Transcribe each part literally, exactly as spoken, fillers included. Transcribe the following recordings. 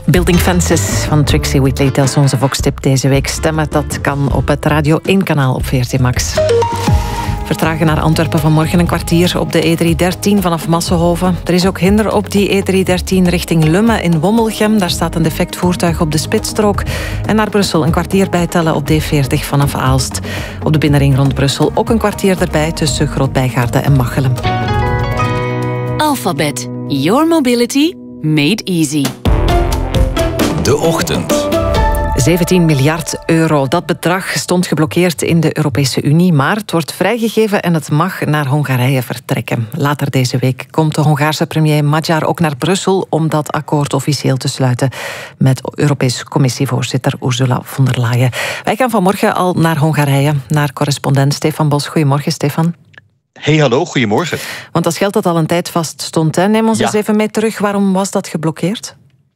Building Fences van Trixie Whitley, dat is onze Vox-tip deze week. Stemmen, dat kan op het Radio één kanaal op V R T Max. Vertragen naar Antwerpen vanmorgen een kwartier op de E driehonderddertien vanaf Massenhoven. Er is ook hinder op die E driehonderddertien richting Lummen in Wommelgem. Daar staat een defect voertuig op de spitsstrook. En naar Brussel een kwartier bijtellen op D veertig vanaf Aalst. Op de binnenring rond Brussel ook een kwartier erbij tussen Groot-Bijgaarde en Machelen. Alphabet. Your mobility made easy. De Ochtend. zeventien miljard euro. Dat bedrag stond geblokkeerd in de Europese Unie, maar het wordt vrijgegeven en het mag naar Hongarije vertrekken. Later deze week komt de Hongaarse premier Magyar ook naar Brussel om dat akkoord officieel te sluiten met Europese Commissievoorzitter Ursula von der Leyen. Wij gaan vanmorgen al naar Hongarije, naar correspondent Stefan Bos. Goedemorgen, Stefan. Hey, hallo, goedemorgen. Want als geld dat al een tijd vast stond, hè? Neem ons ja. eens even mee terug. Waarom was dat geblokkeerd?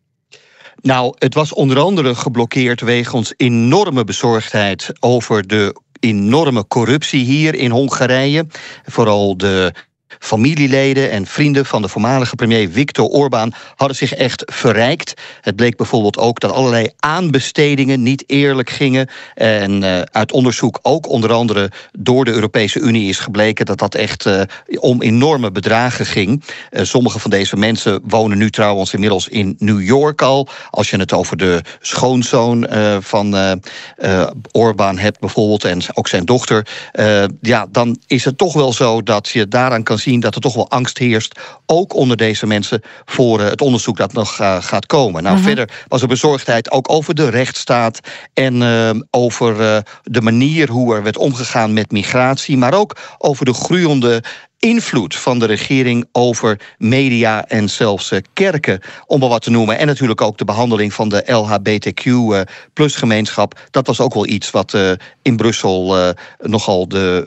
Nou, het was onder andere geblokkeerd wegens enorme bezorgdheid over de enorme corruptie hier in Hongarije. Vooral de familieleden en vrienden van de voormalige premier Viktor Orbán hadden zich echt verrijkt. Het bleek bijvoorbeeld ook dat allerlei aanbestedingen niet eerlijk gingen. En uh, uit onderzoek ook onder andere door de Europese Unie is gebleken dat dat echt uh, om enorme bedragen ging. Uh, sommige van deze mensen wonen nu trouwens inmiddels in New York al. Als je het over de schoonzoon uh, van uh, uh, Orbán hebt bijvoorbeeld en ook zijn dochter. Uh, ja, dan is het toch wel zo dat je daaraan kan zien dat er toch wel angst heerst, ook onder deze mensen, voor uh, het onderzoek dat nog uh, gaat komen. Nou, mm-hmm. Verder was er bezorgdheid ook over de rechtsstaat en uh, over uh, de manier hoe er werd omgegaan met migratie, maar ook over de groeiende invloed van de regering over media en zelfs uh, kerken, om maar wat te noemen. En natuurlijk ook de behandeling van de L H B T Q plus gemeenschap. Dat was ook wel iets wat uh, in Brussel uh, nogal de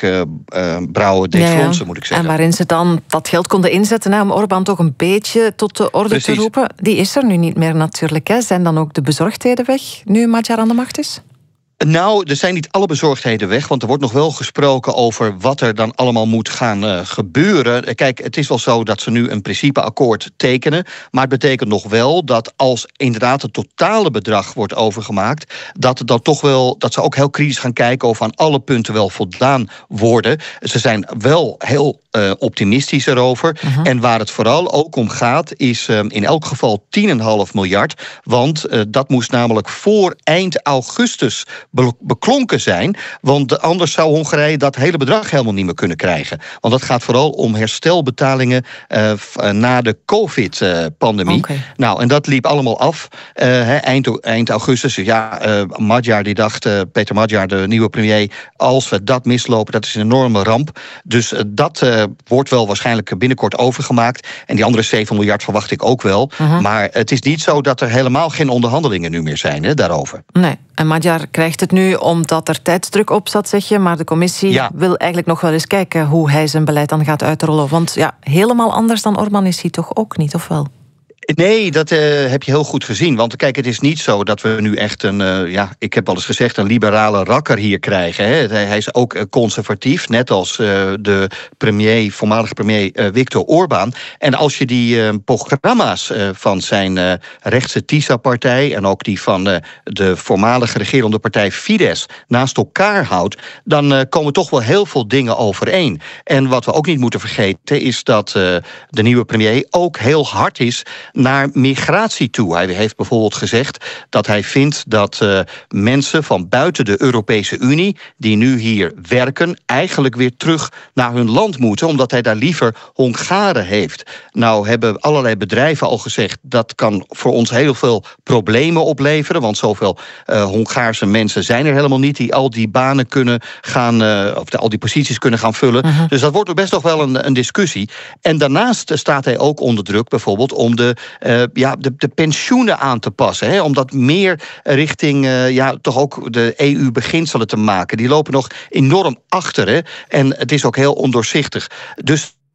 wenkbrauwen uh, deed ja, ja. fronsen, moet ik zeggen. En waarin ze dan dat geld konden inzetten hè, om Orbán toch een beetje tot de orde Precies. te roepen. Die is er nu niet meer natuurlijk. Hè. Zijn dan ook de bezorgdheden weg, nu Magyar aan de macht is? Nou, er zijn niet alle bezorgdheden weg, want er wordt nog wel gesproken over wat er dan allemaal moet gaan uh, gebeuren. Kijk, het is wel zo dat ze nu een principeakkoord tekenen, maar het betekent nog wel dat als inderdaad het totale bedrag wordt overgemaakt, dat, dat, toch wel, dat ze ook heel kritisch gaan kijken of aan alle punten wel voldaan worden. Ze zijn wel heel uh, optimistisch erover. Uh-huh. En waar het vooral ook om gaat, is uh, in elk geval tien komma vijf miljard, want uh, dat moest namelijk voor eind augustus beklonken zijn, want anders zou Hongarije dat hele bedrag helemaal niet meer kunnen krijgen. Want dat gaat vooral om herstelbetalingen uh, na de COVID-pandemie. Okay. Nou, en dat liep allemaal af uh, eind, eind augustus. Ja, uh, Magyar die dacht, uh, Peter Magyar, de nieuwe premier, als we dat mislopen, dat is een enorme ramp. Dus uh, dat uh, wordt wel waarschijnlijk binnenkort overgemaakt. En die andere zeven miljard verwacht ik ook wel. Uh-huh. Maar het is niet zo dat er helemaal geen onderhandelingen nu meer zijn hè, daarover. Nee, en Magyar krijgt het nu omdat er tijdsdruk op zat, zeg je. Maar de commissie ja. wil eigenlijk nog wel eens kijken hoe hij zijn beleid dan gaat uitrollen. Want ja, helemaal anders dan Orbán is hij toch ook niet, of wel? Nee, dat uh, heb je heel goed gezien. Want kijk, het is niet zo dat we nu echt een, uh, ja, ik heb al eens gezegd, een liberale rakker hier krijgen. Hè. Hij is ook uh, conservatief, net als uh, de premier, voormalige premier uh, Viktor Orbán. En als je die uh, programma's uh, van zijn uh, rechtse TISA-partij en ook die van uh, de voormalige regerende partij Fidesz naast elkaar houdt, dan uh, komen toch wel heel veel dingen overeen. En wat we ook niet moeten vergeten is dat uh, de nieuwe premier ook heel hard is naar migratie toe. Hij heeft bijvoorbeeld gezegd dat hij vindt dat uh, mensen van buiten de Europese Unie die nu hier werken, eigenlijk weer terug naar hun land moeten, omdat hij daar liever Hongaren heeft. Nou hebben allerlei bedrijven al gezegd dat kan voor ons heel veel problemen opleveren, want zoveel uh, Hongaarse mensen zijn er helemaal niet die al die banen kunnen gaan, uh, of de, al die posities kunnen gaan vullen. Uh-huh. Dus dat wordt best nog wel een, een discussie. En daarnaast staat hij ook onder druk bijvoorbeeld om de Uh, ja, de, de pensioenen aan te passen. Hè, om dat meer richting uh, ja, toch ook de E U-beginselen te maken. Die lopen nog enorm achter. Hè, en het is ook heel ondoorzichtig. Dus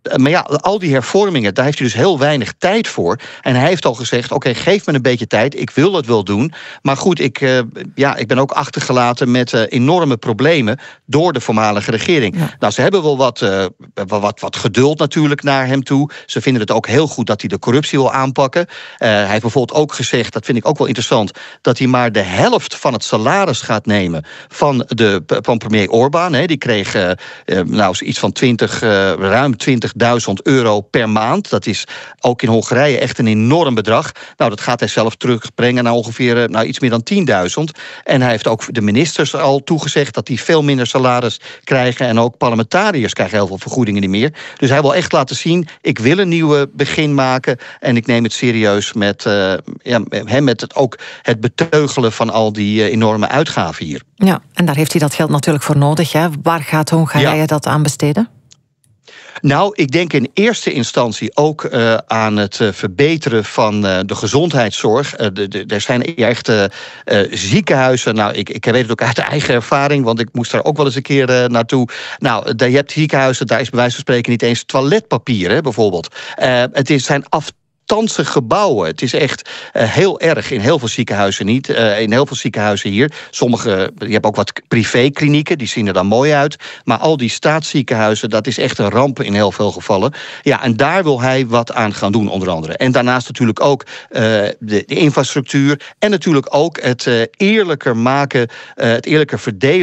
Maar ja, al die hervormingen, daar heeft hij dus heel weinig tijd voor. En hij heeft al gezegd, oké, okay, geef me een beetje tijd. Ik wil het wel doen. Maar goed, ik, uh, ja, ik ben ook achtergelaten met uh, enorme problemen door de voormalige regering. Ja. Nou, ze hebben wel wat, uh, wat, wat geduld natuurlijk naar hem toe. Ze vinden het ook heel goed dat hij de corruptie wil aanpakken. Uh, hij heeft bijvoorbeeld ook gezegd, dat vind ik ook wel interessant, dat hij maar de helft van het salaris gaat nemen van, de, van premier Orbán. Hè. Die kreeg uh, nou, iets van twintig, uh, ruim twintigduizend euro per maand. Dat is ook in Hongarije echt een enorm bedrag. Nou, dat gaat hij zelf terugbrengen naar ongeveer uh, nou, iets meer dan tienduizend. En hij heeft ook de ministers al toegezegd dat die veel minder salaris krijgen. En ook parlementariërs krijgen heel veel vergoedingen niet meer. Dus hij wil echt laten zien, ik wil een nieuwe begin maken. En ik neem het serieus met, uh, ja, met het, ook het beteugelen van al die uh, enorme uitgaven hier. Ja, en daar heeft hij dat geld natuurlijk voor nodig. Hè? Waar gaat Hongarije ja. dat aan besteden? Nou, ik denk in eerste instantie ook uh, aan het uh, verbeteren van uh, de gezondheidszorg. Uh, de, de, er zijn echt uh, uh, ziekenhuizen. Nou, ik, ik weet het ook uit eigen ervaring, want ik moest daar ook wel eens een keer uh, naartoe. Nou, je hebt ziekenhuizen, daar is bij wijze van spreken niet eens toiletpapier, hè, bijvoorbeeld. Uh, het is, zijn af Tanse gebouwen. Het is echt uh, heel erg in heel veel ziekenhuizen niet. Uh, in heel veel ziekenhuizen hier. Sommige, je hebt ook wat privéklinieken, die zien er dan mooi uit. Maar al die staatsziekenhuizen, dat is echt een ramp in heel veel gevallen. Ja, en daar wil hij wat aan gaan doen, onder andere. En daarnaast natuurlijk ook uh, de, de infrastructuur. En natuurlijk ook het uh, eerlijker maken, uh, het eerlijker verdelen